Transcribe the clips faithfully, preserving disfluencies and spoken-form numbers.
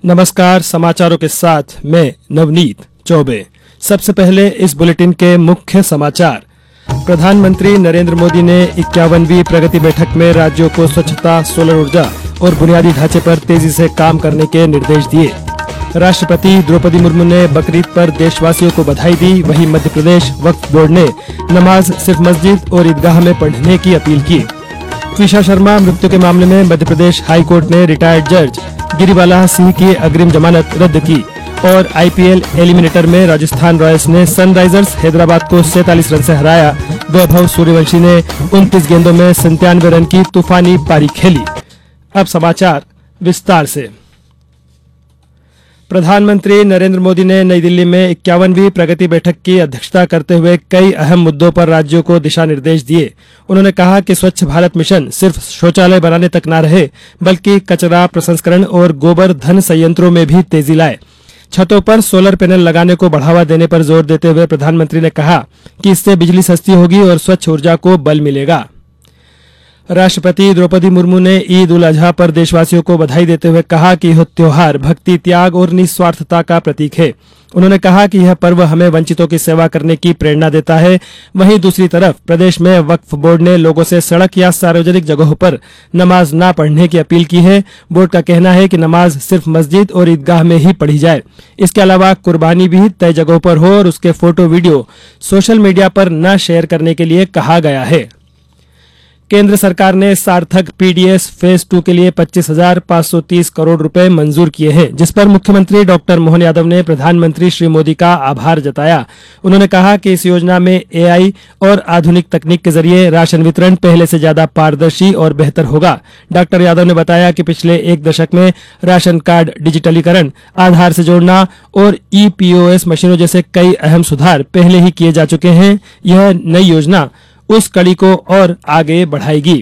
नमस्कार, समाचारों के साथ मैं नवनीत चौबे। सबसे पहले इस बुलेटिन के मुख्य समाचार। प्रधानमंत्री नरेंद्र मोदी ने इक्यावनवीं प्रगति बैठक में राज्यों को स्वच्छता, सोलर ऊर्जा और बुनियादी ढांचे पर तेजी से काम करने के निर्देश दिए। राष्ट्रपति द्रौपदी मुर्मू ने बकरीद पर देशवासियों को बधाई दी। वहीं मध्य प्रदेश वक्फ बोर्ड ने नमाज सिर्फ मस्जिद और ईदगाह में पढ़ने की अपील की। ट्विशा शर्मा मृत्यु के मामले में मध्य प्रदेश हाई कोर्ट ने रिटायर्ड जज गिरिबाला सिंह की अग्रिम जमानत रद्द की। और आईपीएल एलिमिनेटर में राजस्थान रॉयल्स ने सनराइजर्स हैदराबाद को सैंतालीस रन से हराया। वैभव सूर्यवंशी ने उनतीस गेंदों में संतानवे रन की तूफानी पारी खेली। अब समाचार विस्तार से। प्रधानमंत्री नरेंद्र मोदी ने नई दिल्ली में इक्यावनवीं प्रगति बैठक की अध्यक्षता करते हुए कई अहम मुद्दों पर राज्यों को दिशा निर्देश दिए। उन्होंने कहा कि स्वच्छ भारत मिशन सिर्फ शौचालय बनाने तक न रहे, बल्कि कचरा प्रसंस्करण और गोबर धन संयंत्रों में भी तेजी लाए। छतों पर सोलर पैनल लगाने को बढ़ावा देने पर जोर देते हुए प्रधानमंत्री ने कहा कि इससे बिजली सस्ती होगी और स्वच्छ ऊर्जा को बल मिलेगा। राष्ट्रपति द्रौपदी मुर्मू ने ईद उल अजहा पर देशवासियों को बधाई देते हुए कहा कि यह त्योहार भक्ति, त्याग और निस्वार्थता का प्रतीक है। उन्होंने कहा कि यह पर्व हमें वंचितों की सेवा करने की प्रेरणा देता है। वहीं दूसरी तरफ प्रदेश में वक्फ बोर्ड ने लोगों से सड़क या सार्वजनिक जगहों पर नमाज न पढ़ने की अपील की है। बोर्ड का कहना है कि नमाज सिर्फ मस्जिद और ईदगाह में ही पढ़ी जाए। इसके अलावा कुर्बानी भी तय जगहों पर हो और उसके फोटो वीडियो सोशल मीडिया पर न शेयर करने के लिए कहा गया है। केंद्र सरकार ने सार्थक पीडीएस फेज टू के लिए पच्चीस हजार पाँच सौ तीस करोड़ रुपए मंजूर किए हैं, जिस पर मुख्यमंत्री डॉक्टर मोहन यादव ने प्रधानमंत्री श्री मोदी का आभार जताया। उन्होंने कहा कि इस योजना में एआई और आधुनिक तकनीक के जरिए राशन वितरण पहले से ज्यादा पारदर्शी और बेहतर होगा। डॉक्टर यादव ने बताया कि पिछले एक दशक में राशन कार्ड डिजिटलीकरण, आधार से जोड़ना और ई पीओएस मशीनों जैसे कई अहम सुधार पहले ही किए जा चुके हैं। यह नई योजना उस कड़ी को और आगे बढ़ाएगी।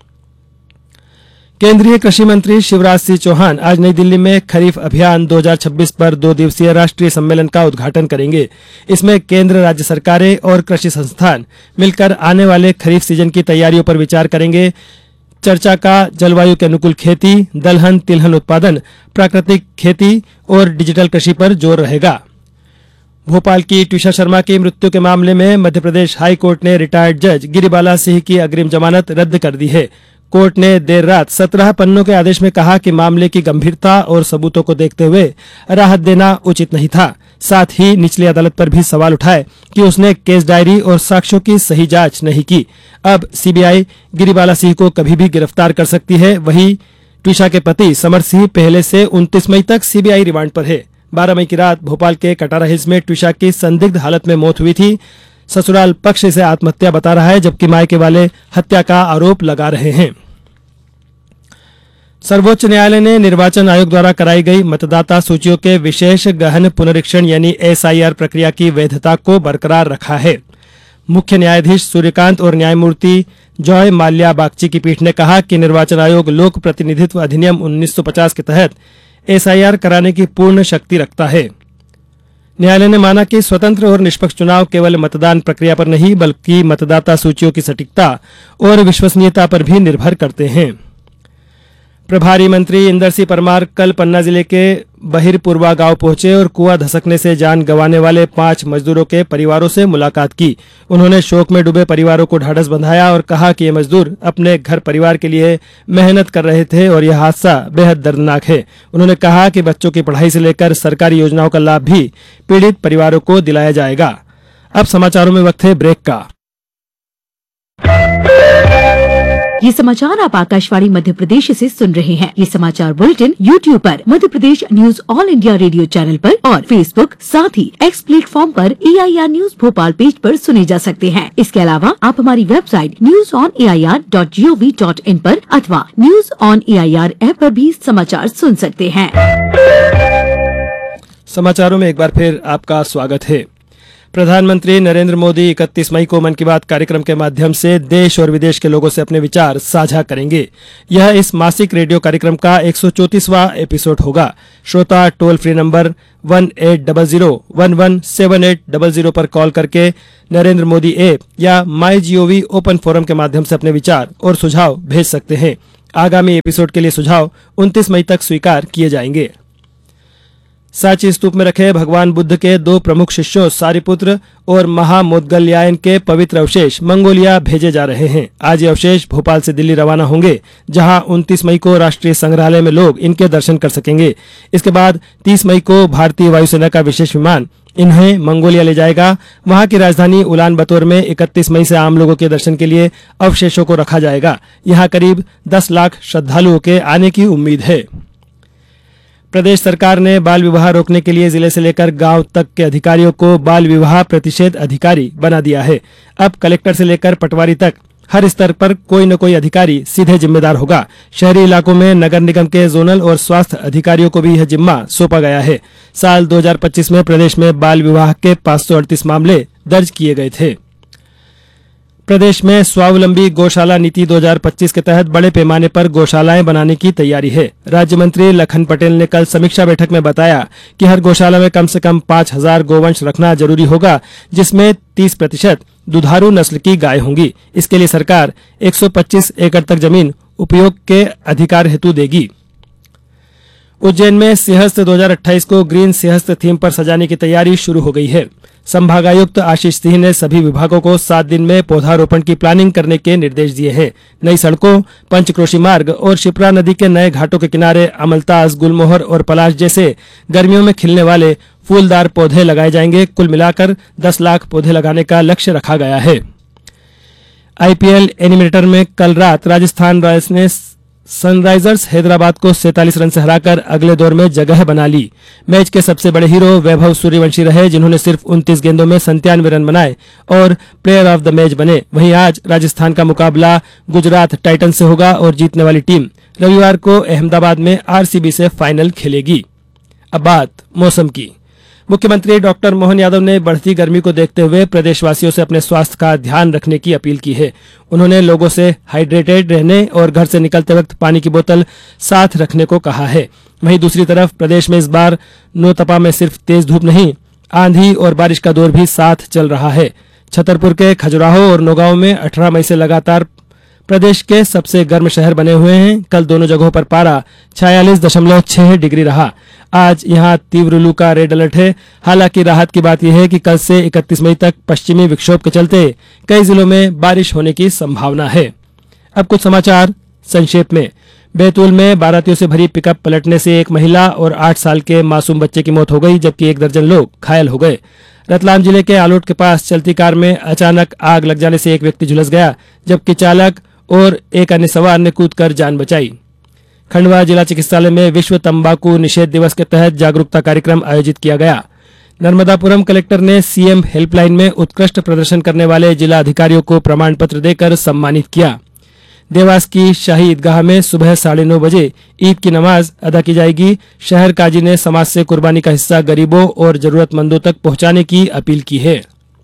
केंद्रीय कृषि मंत्री शिवराज सिंह चौहान आज नई दिल्ली में खरीफ अभियान दो हज़ार छब्बीस पर दो दिवसीय राष्ट्रीय सम्मेलन का उद्घाटन करेंगे। इसमें केंद्र, राज्य सरकारें और कृषि संस्थान मिलकर आने वाले खरीफ सीजन की तैयारियों पर विचार करेंगे। चर्चा का जलवायु के अनुकूल खेती, दलहन तिलहन उत्पादन, प्राकृतिक खेती और डिजिटल कृषि पर जोर रहेगा। भोपाल की ट्विशा शर्मा की मृत्यु के मामले में मध्य प्रदेश हाई कोर्ट ने रिटायर्ड जज गिरिबाला सिंह की अग्रिम जमानत रद्द कर दी है। कोर्ट ने देर रात सत्रह पन्नों के आदेश में कहा कि मामले की गंभीरता और सबूतों को देखते हुए राहत देना उचित नहीं था। साथ ही निचली अदालत पर भी सवाल उठाए कि उसने केस डायरी और साक्ष्यों की सही जांच नहीं की। अब सीबीआई गिरिबाला सिंह को कभी भी गिरफ्तार कर सकती है। वहीं ट्विशा के पति समर सिंह पहले से उनतीस मई तक सीबीआई रिमांड पर है। बारह मई की रात भोपाल के कटारा हिल्स में ट्विशा की संदिग्ध हालत में मौत हुई थी। ससुराल पक्ष इसे आत्महत्या बता रहा है, जबकि मायके वाले हत्या का आरोप लगा रहे हैं। सर्वोच्च न्यायालय ने निर्वाचन आयोग द्वारा कराई गई मतदाता सूचियों के विशेष गहन पुनरीक्षण यानी एसआईआर प्रक्रिया की वैधता को बरकरार रखा है। मुख्य न्यायाधीश सूर्यकांत और न्यायमूर्ति जॉय माल्या बागची की पीठ ने कहा कि निर्वाचन आयोग लोक प्रतिनिधित्व अधिनियम उन्नीस सौ पचास के तहत एसआईआर कराने की पूर्ण शक्ति रखता है। न्यायालय ने माना कि स्वतंत्र और निष्पक्ष चुनाव केवल मतदान प्रक्रिया पर नहीं, बल्कि मतदाता सूचियों की सटीकता और विश्वसनीयता पर भी निर्भर करते हैं। प्रभारी मंत्री इंदर सिंह परमार कल पन्ना जिले के बहिरपुरवा गांव पहुंचे और कुआं धसकने से जान गंवाने वाले पांच मजदूरों के परिवारों से मुलाकात की। उन्होंने शोक में डूबे परिवारों को ढाढ़स बंधाया और कहा कि ये मजदूर अपने घर परिवार के लिए मेहनत कर रहे थे और यह हादसा बेहद दर्दनाक है। उन्होंने कहा कि बच्चों की पढ़ाई से लेकर सरकारी योजनाओं का लाभ भी पीड़ित परिवारों को दिलाया जाएगा। अब समाचारों में वक्त है ब्रेक का। ये समाचार आप आकाशवाणी मध्य प्रदेश से सुन रहे हैं। ये समाचार बुलेटिन यूट्यूब पर Madhya Pradesh news all India radio channel पर और फेसबुक साथ ही एक्स प्लेटफॉर्म पर ए I R news Bhopal page पर सुने जा सकते हैं। इसके अलावा आप हमारी website news on A I R dot G O V dot in पर अथवा news on A I R app पर भी समाचार सुन सकते हैं। समाचारों में एक बार फिर आपका स्वागत है। प्रधानमंत्री नरेंद्र मोदी इकतीस मई को मन की बात कार्यक्रम के माध्यम से देश और विदेश के लोगों से अपने विचार साझा करेंगे। यह इस मासिक रेडियो कार्यक्रम का एक सौ चौंतीसवां एपिसोड होगा। श्रोता toll free number one eight double zero one one seven eight double zero पर कॉल करके नरेंद्र मोदी ऐप या माई जीओवी ओपन फोरम के माध्यम से अपने विचार और सुझाव भेज सकते हैं। आगामी एपिसोड के लिए सुझाव उनतीस मई तक स्वीकार किए जाएंगे। सांची स्तूप में रखे भगवान बुद्ध के दो प्रमुख शिष्यों सारिपुत्र और महामोदगल्यायन के पवित्र अवशेष मंगोलिया भेजे जा रहे हैं। आज ये अवशेष भोपाल से दिल्ली रवाना होंगे, जहां उनतीस मई को राष्ट्रीय संग्रहालय में लोग इनके दर्शन कर सकेंगे। इसके बाद तीस मई को भारतीय वायुसेना का विशेष विमान इन्हें मंगोलिया ले जाएगा। वहां की राजधानी उलान बतोर में इकतीस मई से आम लोगों के दर्शन के लिए अवशेषों को रखा जाएगा। यहां करीब दस लाख श्रद्धालुओं के आने की उम्मीद है। प्रदेश सरकार ने बाल विवाह रोकने के लिए जिले से लेकर गांव तक के अधिकारियों को बाल विवाह प्रतिषेध अधिकारी बना दिया है। अब कलेक्टर से लेकर पटवारी तक हर स्तर पर कोई न कोई अधिकारी सीधे जिम्मेदार होगा। शहरी इलाकों में नगर निगम के जोनल और स्वास्थ्य अधिकारियों को भी यह जिम्मा सौंपा गया है। साल दो हज़ार पच्चीस में प्रदेश में बाल विवाह के पाँच सौ अड़तीस मामले दर्ज किए गए थे। प्रदेश में स्वावलंबी गौशाला नीति दो हज़ार पच्चीस के तहत बड़े पैमाने पर गौशालाएं बनाने की तैयारी है। राज्य मंत्री लखन पटेल ने कल समीक्षा बैठक में बताया कि हर गौशाला में कम से कम पाँच हजार गोवंश रखना जरूरी होगा, जिसमें तीस प्रतिशत दुधारू नस्ल की गाय होंगी। इसके लिए सरकार एक सौ पच्चीस एकड़ तक जमीन उपयोग के अधिकार हेतु देगी। उज्जैन में सिंहस्थ दो हज़ार अट्ठाईस को ग्रीन सिंहस्थ थीम पर सजाने की तैयारी शुरू हो गई है। संभागायुक्त आशीष सिंह ने सभी विभागों को सात दिन में पौधारोपण की प्लानिंग करने के निर्देश दिए हैं। नई सड़कों, पंचक्रोशी मार्ग और शिप्रा नदी के नए घाटों के किनारे अमलतास, गुलमोहर और पलाश जैसे गर्मियों में खिलने वाले फूलदार पौधे लगाए जाएंगे। कुल मिलाकर दस लाख पौधे लगाने का लक्ष्य रखा गया है। आईपीएल एनिमेटर में कल रात राजस्थान रॉयल्स ने सनराइजर्स हैदराबाद को सैंतालीस रन से हराकर अगले दौर में जगह बना ली। मैच के सबसे बड़े हीरो वैभव सूर्यवंशी रहे, जिन्होंने सिर्फ उनतीस गेंदों में संतानवे रन बनाए और प्लेयर ऑफ द मैच बने। वहीं आज राजस्थान का मुकाबला गुजरात टाइटंस से होगा और जीतने वाली टीम रविवार को अहमदाबाद में आरसीबी से फाइनल खेलेगी। अब बात मौसम की। मुख्यमंत्री डॉक्टर मोहन यादव ने बढ़ती गर्मी को देखते हुए प्रदेशवासियों से अपने स्वास्थ्य का ध्यान रखने की अपील की है। उन्होंने लोगों से हाइड्रेटेड रहने और घर से निकलते वक्त पानी की बोतल साथ रखने को कहा है। वहीं दूसरी तरफ प्रदेश में इस बार नौतपा में सिर्फ तेज धूप नहीं, आंधी और बारिश का दौर भी साथ चल रहा है। छतरपुर के खजुराहो और नौगांव में अठारह मई से लगातार प्रदेश के सबसे गर्म शहर बने हुए हैं। कल दोनों जगहों पर पारा छियालीस दशमलव छह डिग्री रहा। आज यहां तीव्र लू का रेड अलर्ट है। हालांकि राहत की बात यह है कि कल से इकतीस मई तक पश्चिमी विक्षोभ के चलते कई जिलों में बारिश होने की संभावना है। अब कुछ समाचार संक्षेप में। बैतूल में बारातियों से भरी पिकअप पलटने से एक महिला और आठ साल के मासूम बच्चे की मौत हो गई, जबकि एक दर्जन लोग घायल हो गए। रतलाम जिले के आलोट के पास चलती कार में अचानक आग लग जाने से एक व्यक्ति झुलस गया, जबकि चालक और एक अन्य सवार ने कूदकर जान बचाई। खंडवा जिला चिकित्सालय में विश्व तंबाकू निषेध दिवस के तहत जागरूकता कार्यक्रम आयोजित किया गया। नर्मदापुरम कलेक्टर ने सीएम हेल्पलाइन में उत्कृष्ट प्रदर्शन करने वाले जिला अधिकारियों को प्रमाण पत्र देकर सम्मानित किया। देवास की शाही ईदगाह में सुबह साढ़े नौ बजे ईद की नमाज अदा की जाएगी। शहर काजी ने समाज से कुर्बानी का हिस्सा गरीबों और जरूरतमंदों तक पहुंचाने की अपील की है।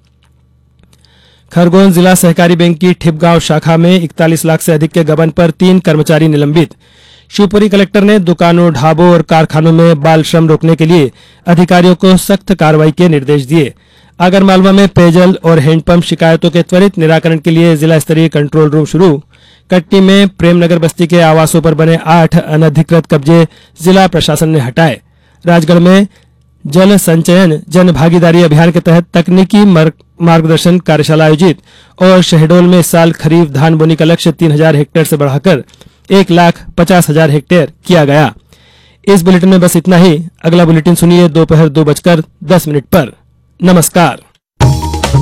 खरगोन जिला सहकारी बैंक की ठिपगांव शाखा में इकतालीस लाख से अधिक के गबन पर तीन कर्मचारी निलंबित। शिवपुरी कलेक्टर ने दुकानों, ढाबों और कारखानों में बाल श्रम रोकने के लिए अधिकारियों को सख्त कार्रवाई के निर्देश दिए। आगरमालवा में पेयजल और हैंडपंप शिकायतों के त्वरित निराकरण के लिए जिला स्तरीय कंट्रोल रूम शुरू। कट्टी में प्रेमनगर बस्ती के आवासों पर बने आठ अनधिकृत कब्जे जिला प्रशासन ने हटाए। राजगढ़ में जल संचयन जन भागीदारी अभियान के तहत तकनीकी मार्गदर्शन कार्यशाला आयोजित और शहडोल में इस साल खरीफ धान बोनी का लक्ष्य तीन हजार हेक्टेयर से बढ़ाकर एक लाख पचास हजार हेक्टेयर किया गया। इस बुलेटिन में बस इतना ही। अगला बुलेटिन सुनिए दोपहर दो बजकर दस मिनट पर। नमस्कार।